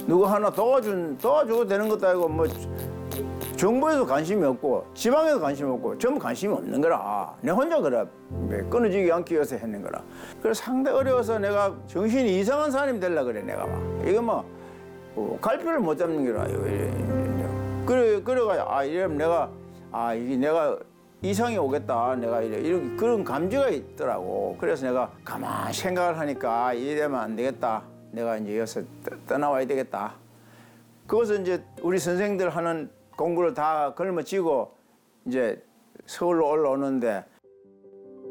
누구 하나 도와주고 되는 것도 아니고 뭐 정부에도 관심이 없고 지방에도 관심이 없고 전부 관심이 없는 거라. 내 혼자 그래 끊어지지 않기 위해서 했는 거라. 그래서 상당히 어려워서 내가 정신이 이상한 사람이 되려고 그래 내가 막. 이거 뭐 갈피를 못 잡는 거라. 그래가 이러면 내가 이게 내가 이상이 오겠다. 내가 이런 그런 감지가 있더라고. 그래서 내가 가만히 생각을 하니까 이러면 안 되겠다. 내가 이제 여기서 떠나와야 되겠다. 그것은 이제 우리 선생들 하는 공부를 다 걸머쥐고 이제 서울로 올라오는데